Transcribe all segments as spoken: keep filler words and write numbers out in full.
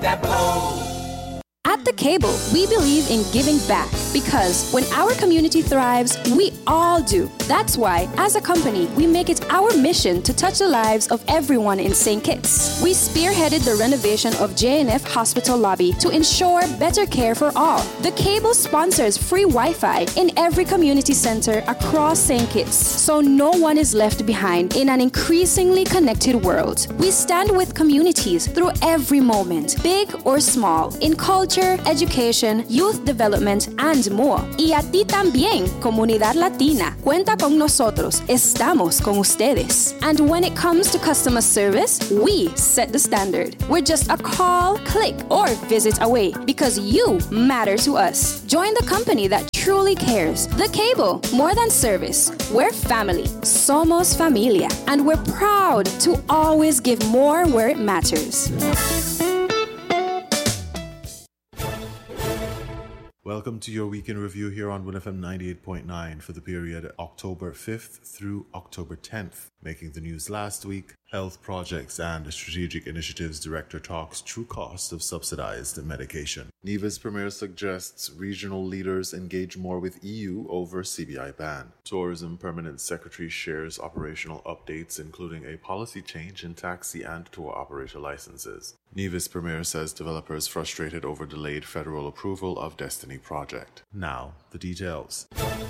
At The Cable, we believe in giving back because when our community thrives, we all do. That's why, as a company, we make it our mission to touch the lives of everyone in Saint Kitts. We spearheaded the renovation of J N F Hospital lobby to ensure better care for all. The Cable sponsors free Wi-Fi in every community center across Saint Kitts, so no one is left behind in an increasingly connected world. We stand with communities through every moment, big or small, in culture, education, youth development, and more. Y a ti también, Comunidad Latina. Cuenta con nosotros. Estamos con ustedes. And when it comes to customer service, we set the standard. We're just a call, click, or visit away because you matter to us. Join the company that truly cares. The Cable, more than service. We're family. Somos familia. And we're proud to always give more where it matters. Welcome to your Week in Review here on Win F M ninety-eight point nine for the period October fifth through October tenth. Making the news last week, Health Projects and Strategic Initiatives Director talks true cost of subsidized medication. NEVA's Premier suggests regional leaders engage more with E U over C B I ban. Tourism Permanent Secretary shares operational updates including a policy change in taxi and tour operator licenses. NEVA's Premier says developers frustrated over delayed federal approval of Destiny project. Now, the details.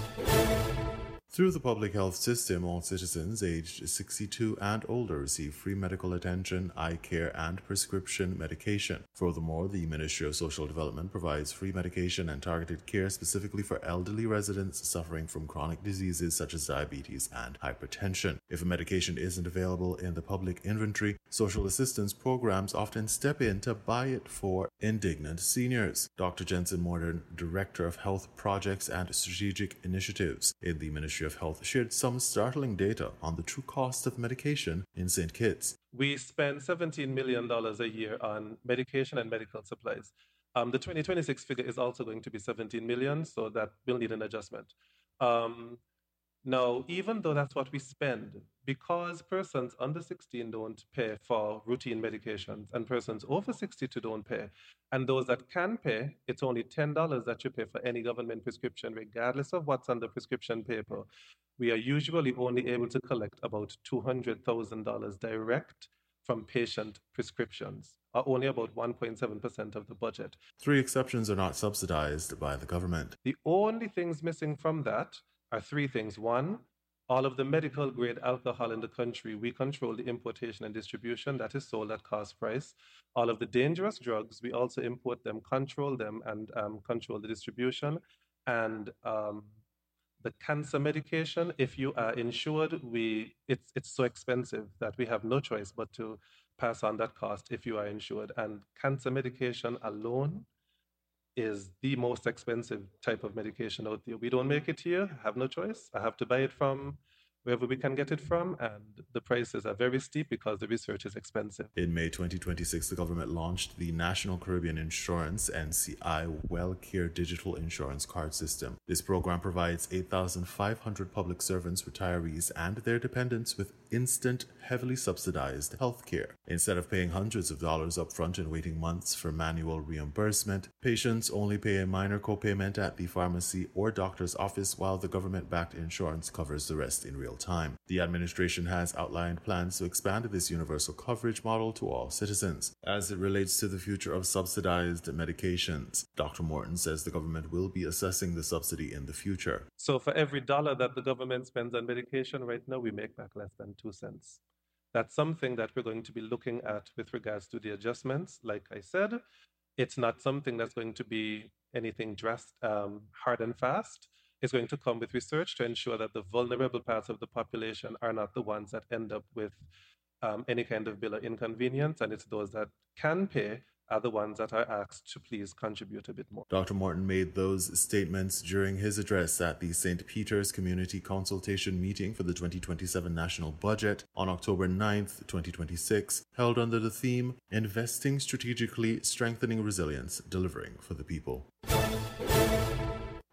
Through the public health system, all citizens aged sixty-two and older receive free medical attention, eye care, and prescription medication. Furthermore, the Ministry of Social Development provides free medication and targeted care specifically for elderly residents suffering from chronic diseases such as diabetes and hypertension. If a medication isn't available in the public inventory, social assistance programs often step in to buy it for indignant seniors. Doctor Jensen Morton, Director of Health Projects and Strategic Initiatives in the Ministry of Health, shared some startling data on the true cost of medication in Saint Kitts. We spend seventeen million dollars a year on medication and medical supplies. Um, the twenty twenty-six figure is also going to be seventeen million dollars, so that will need an adjustment. Um, now, even though that's what we spend, because persons under sixteen don't pay for routine medications and persons over sixty-two don't pay, and those that can pay, it's only ten dollars that you pay for any government prescription, regardless of what's on the prescription paper. We are usually only able to collect about two hundred thousand dollars direct from patient prescriptions, or only about one point seven percent of the budget. Three exceptions are not subsidized by the government. The only things missing from that are three things. One, all of the medical grade alcohol in the country, we control the importation and distribution. That is sold at cost price. All of the dangerous drugs, we also import them, control them, and um, control the distribution. And um, the cancer medication, if you are insured, we it's it's so expensive that we have no choice but to pass on that cost if you are insured. And cancer medication alone is the most expensive type of medication out there. We don't make it here, have no choice. I have to buy it from wherever we can get it from, and the prices are very steep because the research is expensive. In May twenty twenty-six, the government launched the National Caribbean Insurance N C I WellCare Digital Insurance Card System. This program provides eight thousand five hundred public servants, retirees, and their dependents with instant, heavily subsidized health care. Instead of paying hundreds of dollars upfront and waiting months for manual reimbursement, patients only pay a minor copayment at the pharmacy or doctor's office while the government-backed insurance covers the rest in real time. The administration has outlined plans to expand this universal coverage model to all citizens. As it relates to the future of subsidized medications, Doctor Morton says the government will be assessing the subsidy in the future. So for every dollar that the government spends on medication right now, we make back less than two cents. That's something that we're going to be looking at with regards to the adjustments. Like I said, it's not something that's going to be anything drastic, um, hard and fast. It's going to come with research to ensure that the vulnerable parts of the population are not the ones that end up with um, any kind of bill of inconvenience, and it's those that can pay are the ones that are asked to please contribute a bit more. Doctor Morton made those statements during his address at the Saint Peter's Community Consultation Meeting for the twenty twenty-seven National Budget on October ninth, twenty twenty-six, held under the theme, Investing Strategically, Strengthening Resilience, Delivering for the People.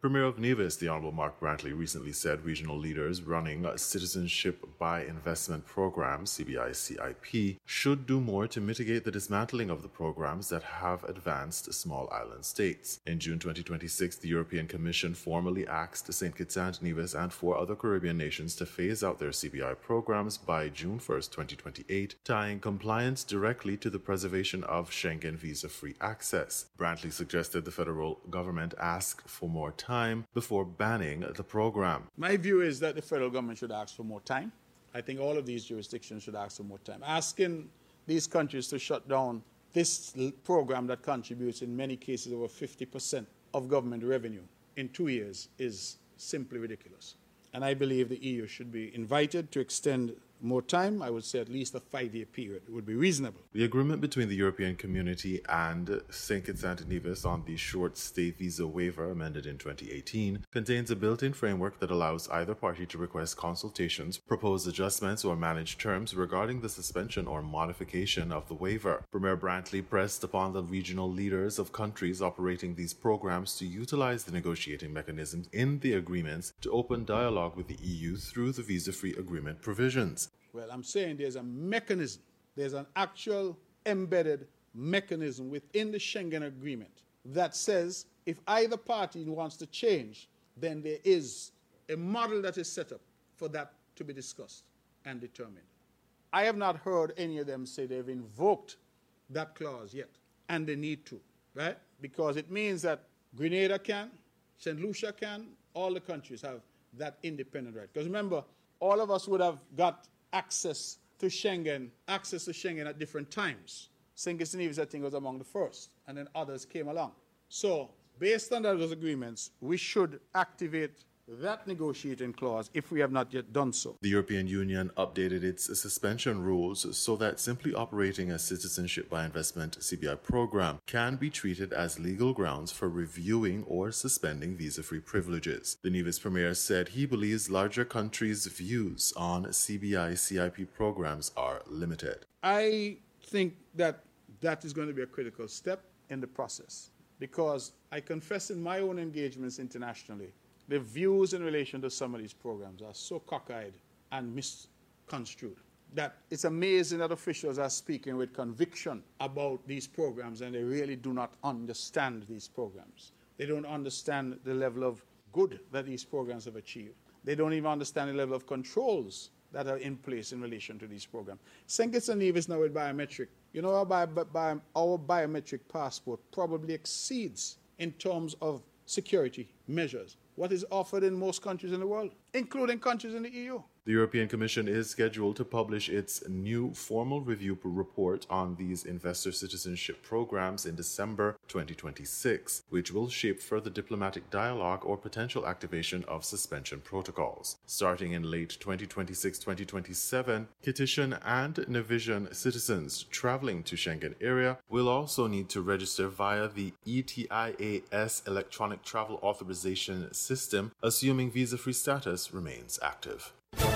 Premier of Nevis, the Honourable Mark Brantley, recently said regional leaders running Citizenship by Investment programs, C B I C I P, should do more to mitigate the dismantling of the programs that have advanced small island states. In June twenty twenty-six, the European Commission formally asked Saint Kitts and Nevis and four other Caribbean nations to phase out their C B I programs by June first, twenty twenty-eight, tying compliance directly to the preservation of Schengen visa-free access. Brantley suggested the federal government ask for more time before banning the program. My view is that the federal government should ask for more time. I think all of these jurisdictions should ask for more time. Asking these countries to shut down this program that contributes in many cases over fifty percent of government revenue in two years is simply ridiculous. And I believe the E U should be invited to extend more time. I would say at least a five-year period would be reasonable. The agreement between the European Community and Saint Kitts and Nevis on the short stay visa waiver, amended in twenty eighteen, contains a built-in framework that allows either party to request consultations, propose adjustments, or manage terms regarding the suspension or modification of the waiver. Premier Brantley pressed upon the regional leaders of countries operating these programs to utilize the negotiating mechanisms in the agreements to open dialogue with the E U through the visa-free agreement provisions. Well, I'm saying there's a mechanism, there's an actual embedded mechanism within the Schengen Agreement that says if either party wants to change, then there is a model that is set up for that to be discussed and determined. I have not heard any of them say they've invoked that clause yet, and they need to, right? Because it means that Grenada can, Saint Lucia can, all the countries have that independent right. Because remember, all of us would have got access to Schengen, access to Schengen at different times. Saint Kitts and Nevis, I think, was among the first, and then others came along. So, based on those agreements, we should activate that negotiating clause if we have not yet done so. The European Union updated its suspension rules so that simply operating a Citizenship by Investment C B I program can be treated as legal grounds for reviewing or suspending visa-free privileges. The Nevis Premier said he believes larger countries' views on C B I C I P programs are limited. I think that that is going to be a critical step in the process because I confess in my own engagements internationally, the views in relation to some of these programs are so cockeyed and misconstrued that it's amazing that officials are speaking with conviction about these programs and they really do not understand these programs. They don't understand the level of good that these programs have achieved. They don't even understand the level of controls that are in place in relation to these programs. Saint Kitts and Nevis now with biometric. You know, our, bio, bio, our biometric passport probably exceeds in terms of security measures what is offered in most countries in the world, including countries in the E U. The European Commission is scheduled to publish its new formal review report on these investor citizenship programs in December twenty twenty-six, which will shape further diplomatic dialogue or potential activation of suspension protocols. Starting in late twenty twenty-six twenty twenty-seven, Kittitian and Nevisian citizens traveling to Schengen area will also need to register via the E T I A S electronic travel authorization system, assuming visa-free status remains active.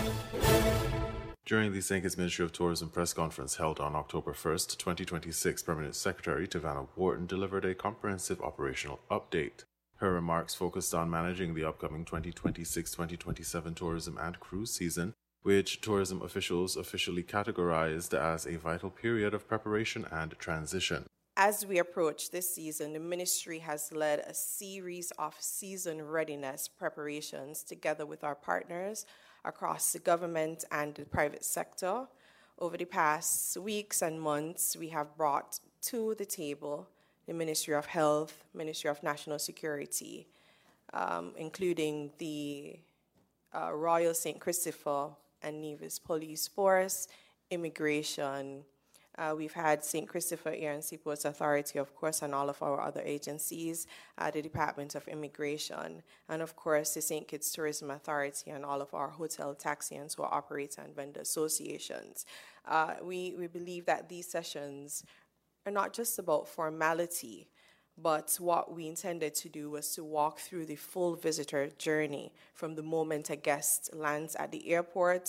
During the Saint Kitts Ministry of Tourism press conference held on October first, twenty twenty-six, Permanent Secretary Tavanna Wharton delivered a comprehensive operational update. Her remarks focused on managing the upcoming twenty twenty-six twenty twenty-seven tourism and cruise season, which tourism officials officially categorized as a vital period of preparation and transition. As we approach this season, the ministry has led a series of season readiness preparations together with our partners across the government and the private sector. Over the past weeks and months, we have brought to the table the Ministry of Health, Ministry of National Security, um, including the uh, Royal Saint Christopher and Nevis Police Force, Immigration. Uh, we've had Saint Christopher Air and Seaports Authority, of course, and all of our other agencies, uh, the Department of Immigration, and of course the Saint Kitts Tourism Authority and all of our hotel, taxi, and tour operator and vendor associations. Uh, we, we believe that these sessions are not just about formality, but what we intended to do was to walk through the full visitor journey from the moment a guest lands at the airport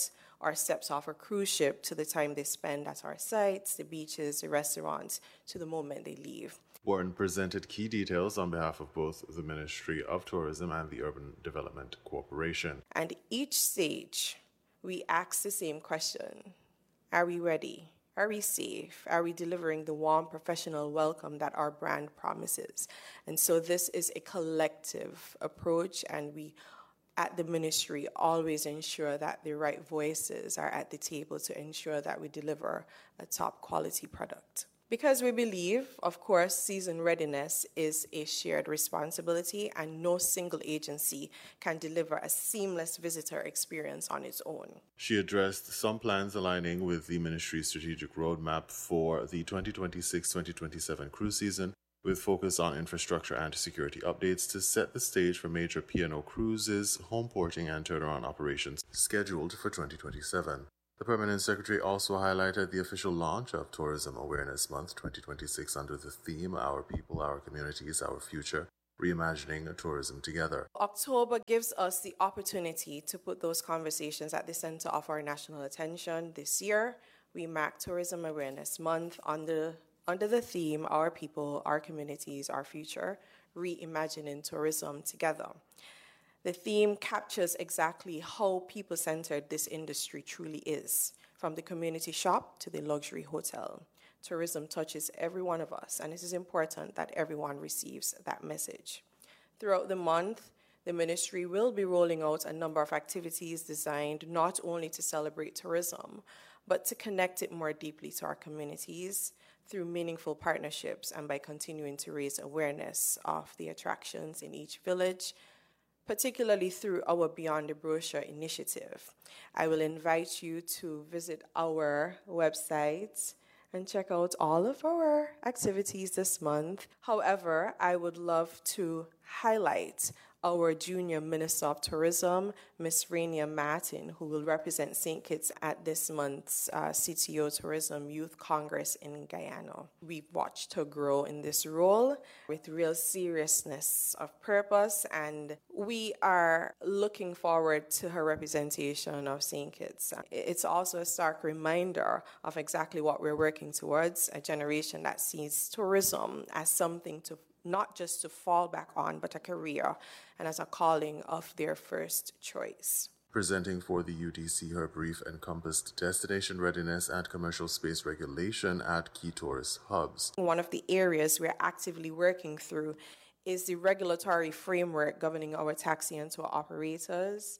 or steps off a cruise ship to the time they spend at our sites, the beaches, the restaurants, to the moment they leave. Wharton presented key details on behalf of both the Ministry of Tourism and the Urban Development Corporation. And each stage, we ask the same question. Are we ready? Are we safe? Are we delivering the warm professional welcome that our brand promises? And so this is a collective approach, and we at the ministry always ensure that the right voices are at the table to ensure that we deliver a top quality product. Because we believe, of course, season readiness is a shared responsibility, and no single agency can deliver a seamless visitor experience on its own. She addressed some plans aligning with the ministry's strategic roadmap for the twenty twenty-six twenty twenty-seven cruise season, with focus on infrastructure and security updates to set the stage for major P and O cruises, home porting, and turnaround operations scheduled for twenty twenty-seven. The Permanent Secretary also highlighted the official launch of Tourism Awareness Month twenty twenty-six under the theme Our People, Our Communities, Our Future, Reimagining Tourism Together. October gives us the opportunity to put those conversations at the center of our national attention. This year, we mark Tourism Awareness Month under, under the theme Our People, Our Communities, Our Future, Reimagining Tourism Together. The theme captures exactly how people-centered this industry truly is, from the community shop to the luxury hotel. Tourism touches every one of us, and it is important that everyone receives that message. Throughout the month, the ministry will be rolling out a number of activities designed not only to celebrate tourism, but to connect it more deeply to our communities through meaningful partnerships and by continuing to raise awareness of the attractions in each village, particularly through our Beyond the Brochure initiative. I will invite you to visit our website and check out all of our activities this month. However, I would love to highlight our Junior Minister of Tourism, Miz Rainier Martin, who will represent Saint Kitts at this month's uh, C T O Tourism Youth Congress in Guyana. We've watched her grow in this role with real seriousness of purpose, and we are looking forward to her representation of Saint Kitts. It's also a stark reminder of exactly what we're working towards, a generation that sees tourism as something to not just to fall back on, but a career and as a calling of their first choice. Presenting for the U D C, her brief encompassed destination readiness and commercial space regulation at key tourist hubs. One of the areas we're actively working through is the regulatory framework governing our taxi and tour operators,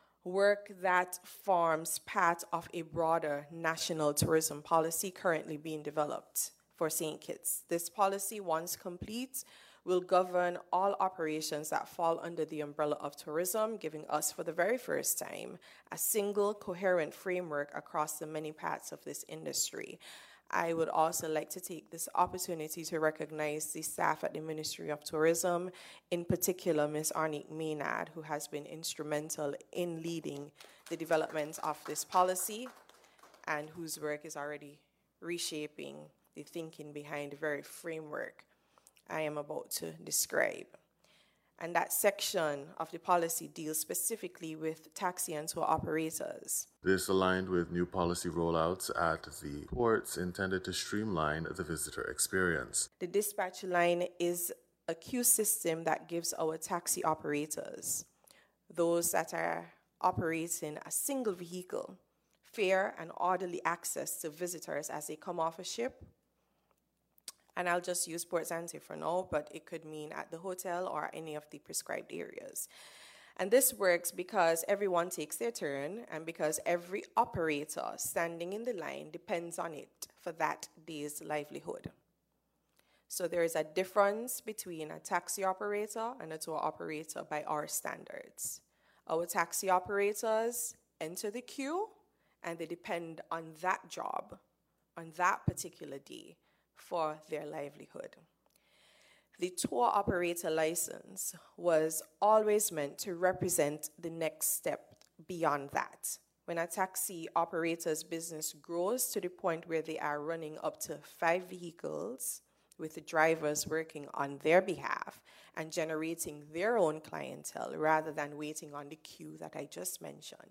work that forms part of a broader national tourism policy currently being developed for Saint Kitts. This policy, once complete, will govern all operations that fall under the umbrella of tourism, giving us, for the very first time, a single coherent framework across the many parts of this industry. I would also like to take this opportunity to recognize the staff at the Ministry of Tourism, in particular Miz Arnique Maynard, who has been instrumental in leading the development of this policy and whose work is already reshaping the thinking behind the very framework I am about to describe. And that section of the policy deals specifically with taxi and tour operators. This aligned with new policy rollouts at the ports intended to streamline the visitor experience. The dispatch line is a queue system that gives our taxi operators, those that are operating a single vehicle, fair and orderly access to visitors as they come off a ship. And I'll just use Port Zante for now, but it could mean at the hotel or any of the prescribed areas. And this works because everyone takes their turn and because every operator standing in the line depends on it for that day's livelihood. So there is a difference between a taxi operator and a tour operator by our standards. Our taxi operators enter the queue and they depend on that job, on that particular day, for their livelihood. The tour operator license was always meant to represent the next step beyond that. When a taxi operator's business grows to the point where they are running up to five vehicles with the drivers working on their behalf and generating their own clientele rather than waiting on the queue that I just mentioned,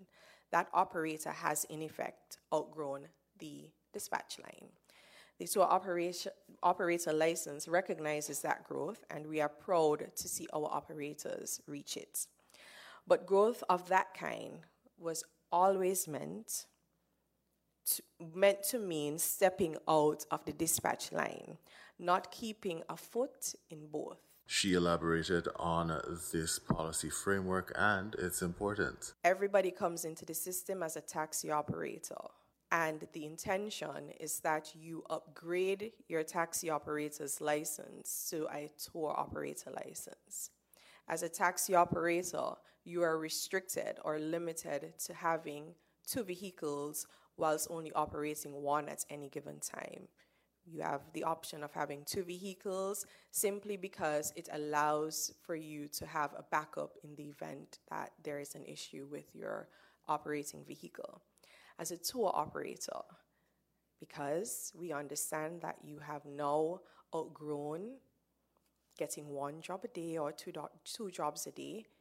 that operator has in effect outgrown the dispatch line. The tour operation, operator license recognizes that growth, and we are proud to see our operators reach it. But growth of that kind was always meant to, meant to mean stepping out of the dispatch line, not keeping a foot in both. She elaborated on this policy framework and its importance. Everybody comes into the system as a taxi operator, and the intention is that you upgrade your taxi operator's license to a tour operator license. As a taxi operator, you are restricted or limited to having two vehicles whilst only operating one at any given time. You have the option of having two vehicles simply because it allows for you to have a backup in the event that there is an issue with your operating vehicle. As a tour operator, because we understand that you have now outgrown getting one job a day or two, do- two jobs a day,